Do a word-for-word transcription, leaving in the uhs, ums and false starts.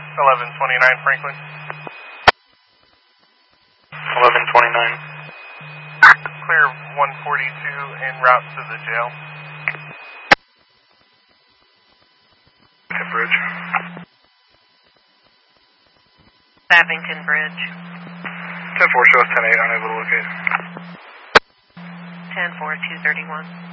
eleven twenty-nine Franklin. eleven twenty-nine. Clear one forty-two en route to the jail. Bridge. Abington Bridge. ten four shows ten eight, unable to locate. ten four two thirty-one.